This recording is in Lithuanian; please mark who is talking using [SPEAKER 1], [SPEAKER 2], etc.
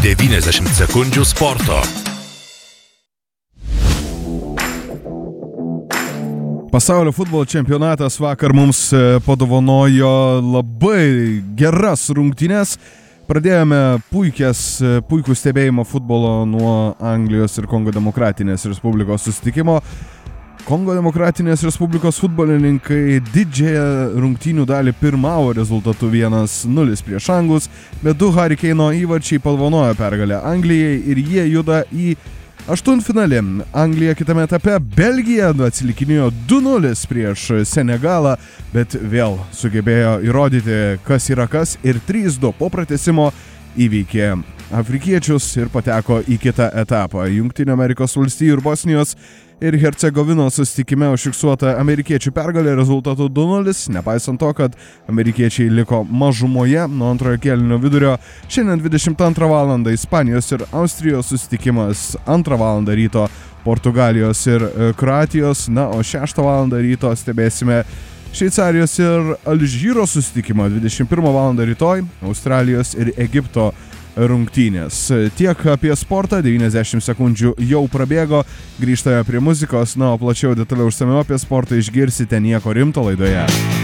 [SPEAKER 1] 90 sekundžių sporto.
[SPEAKER 2] Pasaulio futbolo čempionatas vakar mums padovanojo labai geras rungtynes. Pradėjome puikų stebėjimą futbolo nuo Anglijos ir Kongo Demokratinės Respublikos susitikimo. Kongo Demokratinės Respublikos futbolininkai didžiąją rungtynių dalį pirmavo rezultatu 1-0 prieš anglus, bet 2 Harry Kane'o įvarčiai padovanojo pergalę Anglijai ir jie juda į aštuntfinalį. Anglija kitame etape Belgija atsilikinėjo 2-0 prieš Senegalą, bet vėl sugebėjo įrodyti, kas yra kas ir 3-2 po pratęsimo įveikė afrikiečius ir pateko į kitą etapą. Jungtinių Amerikos valstijų ir Bosnijos ir Hercegovinos susitikime užfiksuota amerikiečių pergalė rezultatu 2-0, nepaisant to, kad amerikiečiai liko mažumoje nuo antrojo kėlinio vidurio. Šiandien 22 val. Ispanijos ir Austrijos susitikimas, 2 val. Ryto Portugalijos ir Kroatijos, o 6 val. Ryto stebėsime Šveicarijos ir Alžyro susitikimą, 21 val. Rytoj Australijos ir Egipto rungtynės. Tiek apie sportą, 90 sekundžių jau prabėgo, grįžtame prie muzikos, o plačiau detaliau išsamiau apie sportą išgirsite Nieko rimto laidoje.